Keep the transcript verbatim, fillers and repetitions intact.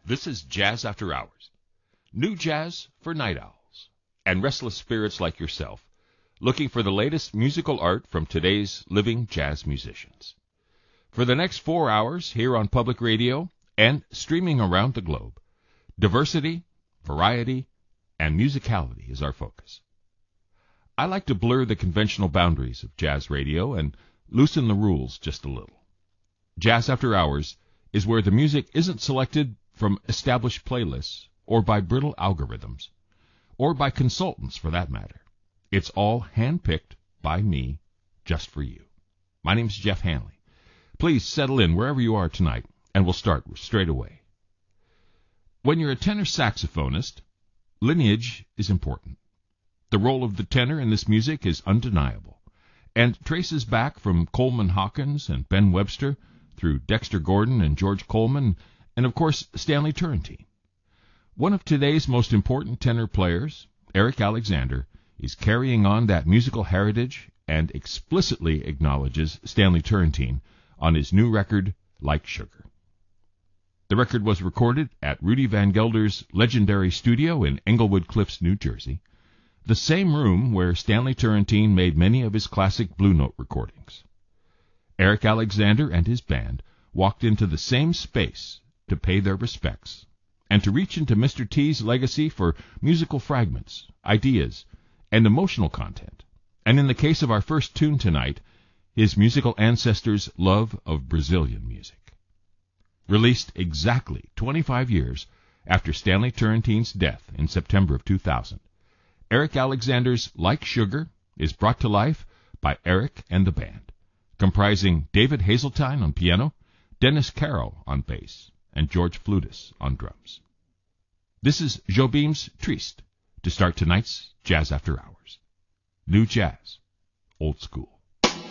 This is Jazz After Hours. New jazz for night owls and restless spirits like yourself, looking for the latest musical art from today's living jazz musicians. For the next four hours here on Public Radio and streaming around the globe, diversity, variety, and musicality is our focus. I like to blur the conventional boundaries of jazz radio and loosen the rules just a little. Jazz After Hours is where the music isn't selected from established playlists or by brittle algorithms, or by consultants for that matter. It's all hand-picked by me, just for you. My name's Jeff Hanley. Please settle in wherever you are tonight, and we'll start straight away. When you're a tenor saxophonist, lineage is important. The role of the tenor in this music is undeniable, and traces back from Coleman Hawkins and Ben Webster through Dexter Gordon and George Coleman, and of course Stanley Turrentine. One of today's most important tenor players, Eric Alexander, is carrying on that musical heritage and explicitly acknowledges Stanley Turrentine on his new record, Like Sugar. The record was recorded at Rudy Van Gelder's legendary studio in Englewood Cliffs, New Jersey, the same room where Stanley Turrentine made many of his classic Blue Note recordings. Eric Alexander and his band walked into the same space to pay their respects and to reach into Mister T's legacy for musical fragments, ideas, and emotional content, and in the case of our first tune tonight, his musical ancestors' love of Brazilian music. Released exactly twenty-five years after Stanley Turrentine's death in September of two thousand, Eric Alexander's Like Sugar is brought to life by Eric and the band, comprising David Hazeltine on piano, Dennis Carroll on bass, and George Flutis on drums. This is Jobim's Triste to start tonight's Jazz After Hours. New jazz, old school.